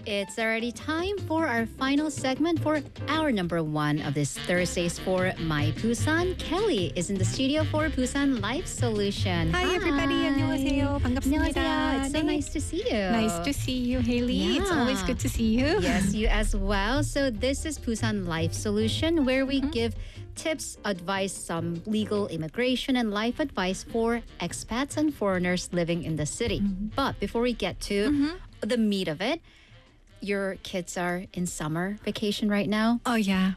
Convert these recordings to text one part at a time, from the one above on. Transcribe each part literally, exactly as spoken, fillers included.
It's already time for our final segment for hour number one of this Thursdays for My Busan. Kelly is in the studio for Busan Life Solution. Hi, everybody. 안녕하세요. 반갑습니다. 안녕하세요. It's so 네. nice to see you. Nice to see you, Haley. Yeah. It's always good to see you. Yes, you as well. So this is Busan Life Solution, where we Mm-hmm. give tips, advice, some legal, immigration, and life advice for expats and foreigners living in the city. Mm-hmm. But before we get to the meat of it, your kids are in summer vacation right now. Oh, yeah.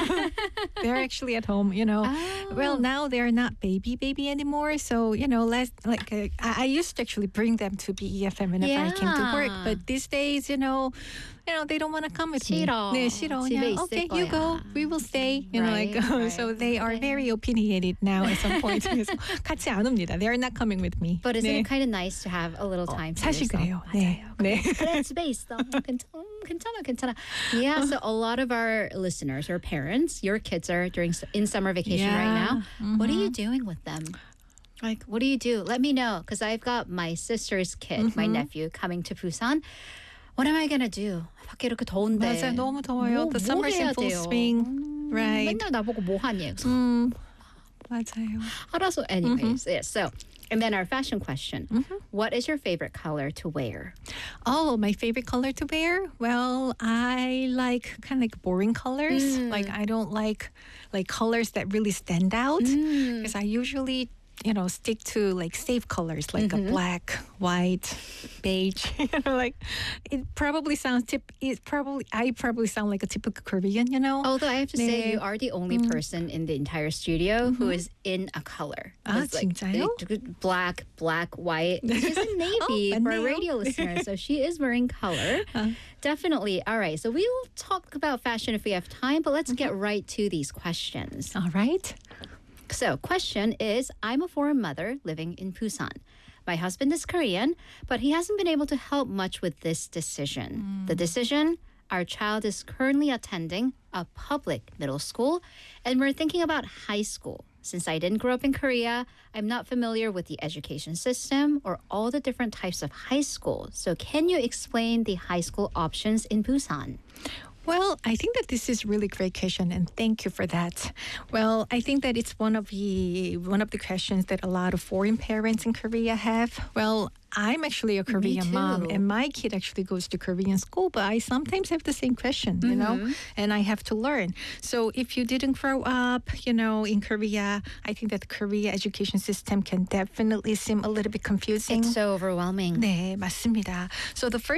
They're actually at home, you know. Oh. Well, now they're not baby baby anymore. So, you know, last like uh, I, I used to actually bring them to B E F M whenever I came to work. Yeah. But these days, you know, you know, they don't want to come with me. 싫어. 네, 싫어. 집에 그냥, 있을 okay, you 거야. go. We will stay. You know, Right, like right. so they are Okay. very opinionated now at some point. 그래서 같이 안 옵니다. They're not coming with me. But isn't 네. it kind of nice to have a little time for 사실 yourself? 그래요. 네. 네. 그래 집에 있어. 괜찮아, 괜찮아, 괜찮아. Yeah, so a lot of our listeners or parents, your kids are during in summer vacation right now. Yeah. What are you doing with them? Like, what do you do? Let me know, because I've got my sister's kid, my nephew, coming to Busan. What am I gonna do? 밖에 이렇게 더운데. 맞아, 너무 더워요. 뭐, The 뭐 summer's 해야 in full 돼요? swing. 음, Right. 맨날 나보고 뭐 하니? 음, 맞아요. 알아서, anyways, yeah. So, and then our fashion question: What is your favorite color to wear? Oh, my favorite color to wear? Well, I like kind of like boring colors. Like I don't like like colors that really stand out because I usually, you know, stick to like safe colors like a black, white, beige. You know, like it probably sounds tip. It probably I probably sound like a typical Korean. You know. Although I have to say, 네. you are the only person in the entire studio who is in a color. 아, It's like 진짜요? like black, black, white. She's in navy Oh, for our 맞네요. radio listeners, so she is wearing color. Definitely. All right, so we will talk about fashion if we have time, but let's get right to these questions. All right. So, question is, I'm a foreign mother living in Busan. My husband is Korean, but he hasn't been able to help much with this decision. The decision, our child is currently attending a public middle school, and we're thinking about high school. Since I didn't grow up in Korea, I'm not familiar with the education system or all the different types of high school. So can you explain the high school options in Busan? Well, I think that this is really great question, and thank you for that. Well, I think that it's one of the one of the questions that a lot of foreign parents in Korea have. Well, I'm actually a Korean mom, too. and my kid actually goes to Korean school, but I sometimes have the same question, you know, and I have to learn. So if you didn't grow up, you know, in Korea, I think that the Korea education system can definitely seem a little bit confusing. It's so overwhelming. 네, 맞습니다. So the first